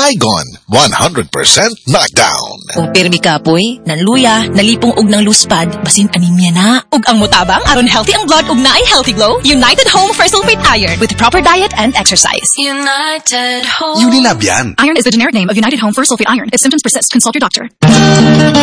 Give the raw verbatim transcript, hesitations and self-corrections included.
Saigon, one hundred percent knockdown. Kung pirmi kapoy, nanluya, nalipong og ng luspad, basin anemia na. Ug ang mutabang, aron healthy ang blood ug naay healthy glow, United Home for Sulfate Iron with proper diet and exercise. United Home. Unilab yan. Iron is the generic name of United Home for Sulfate Iron. If symptoms persist, consult your doctor.